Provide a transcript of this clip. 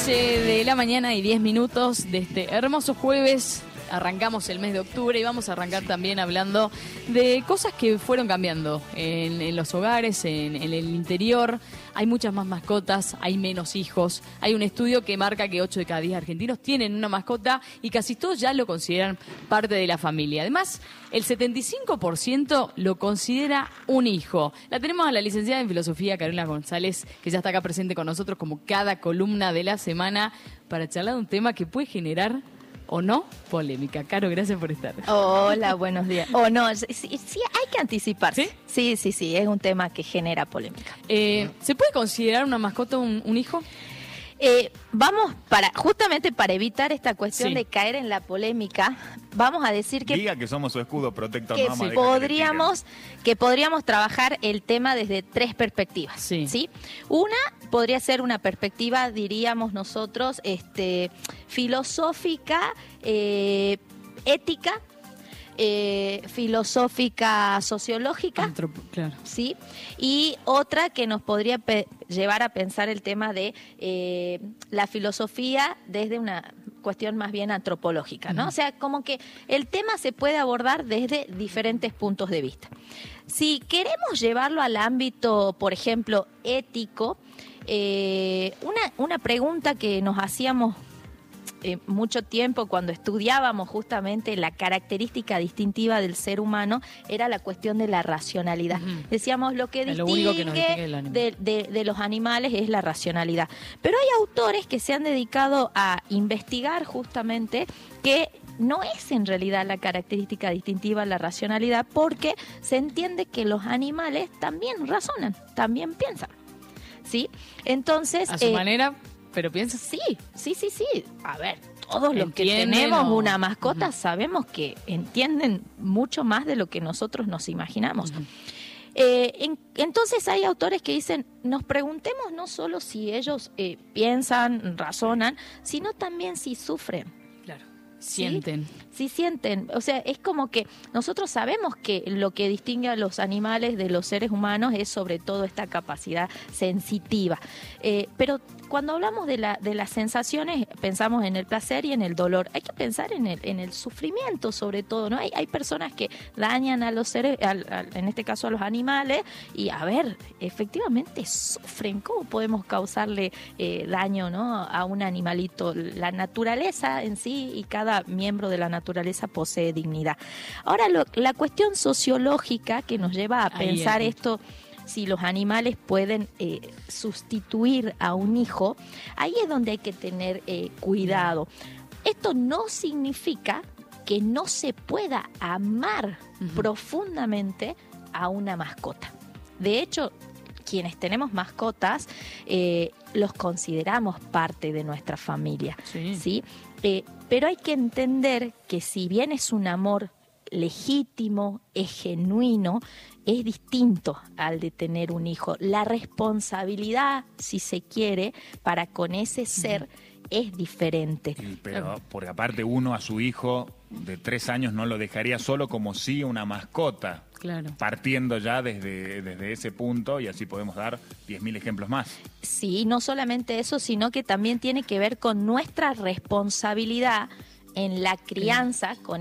De la mañana y 10 minutos de este hermoso jueves. Arrancamos el mes de octubre y vamos a arrancar también hablando de cosas que fueron cambiando en los hogares, en el interior. Hay muchas más mascotas, hay menos hijos. Hay un estudio que marca que 8 de cada 10 argentinos tienen una mascota y casi todos ya lo consideran parte de la familia. Además, el 75% lo considera un hijo. La tenemos a la licenciada en Filosofía, Carolina González, que ya está acá presente con nosotros como cada columna de la semana para charlar de un tema que puede generar o no polémica. Caro, gracias por estar. Hola, buenos días. No, sí, hay que anticiparse. Sí, es un tema que genera polémica. ¿Se puede considerar una mascota un hijo? Vamos, justamente para evitar esta cuestión de caer en la polémica, vamos a decir que... Diga que somos su escudo protector. Que podríamos trabajar el tema desde 3 perspectivas. ¿Sí? Una podría ser una perspectiva, diríamos nosotros, filosófica, ética, filosófica, sociológica, claro. ¿Sí? Y otra que nos podría llevar a pensar el tema de la filosofía desde una cuestión más bien antropológica, ¿no? O sea, como que el tema se puede abordar desde diferentes puntos de vista. Si queremos llevarlo al ámbito, por ejemplo, ético, una pregunta que nos hacíamos mucho tiempo cuando estudiábamos justamente la característica distintiva del ser humano era la cuestión de la racionalidad. Decíamos, lo que distingue de los animales es la racionalidad. Pero hay autores que se han dedicado a investigar justamente que no es en realidad la característica distintiva la racionalidad, porque se entiende que los animales también razonan, también piensan. ¿Sí? Entonces, a su manera. ¿Pero piensas? Sí. A ver, todos los que tenemos una mascota sabemos que entienden mucho más de lo que nosotros nos imaginamos. Entonces hay autores que dicen, nos preguntemos no solo si ellos piensan, razonan, sino también si sufren. Claro. Sienten. Sí, sienten. O sea, es como que nosotros sabemos que lo que distingue a los animales de los seres humanos es sobre todo esta capacidad sensitiva. Pero cuando hablamos de las sensaciones, pensamos en el placer y en el dolor. Hay que pensar en el sufrimiento sobre todo, ¿no? Hay personas que dañan a los seres, en este caso a los animales, y a ver, efectivamente sufren. ¿Cómo podemos causarle daño, ¿no?, a un animalito? La naturaleza en sí y cada miembro de la naturaleza posee dignidad. Ahora, la cuestión sociológica que nos lleva a pensar esto, si los animales pueden sustituir a un hijo, ahí es donde hay que tener cuidado. Esto no significa que no se pueda amar profundamente a una mascota. De hecho, quienes tenemos mascotas, los consideramos parte de nuestra familia, ¿sí? Pero hay que entender que si bien es un amor legítimo, es genuino, es distinto al de tener un hijo. La responsabilidad, si se quiere, para con ese ser es diferente. Pero porque aparte uno a su hijo de 3 años no lo dejaría solo como si una mascota. Claro. Partiendo ya desde ese punto, y así podemos dar 10.000 ejemplos más. Sí, no solamente eso, sino que también tiene que ver con nuestra responsabilidad en la crianza, con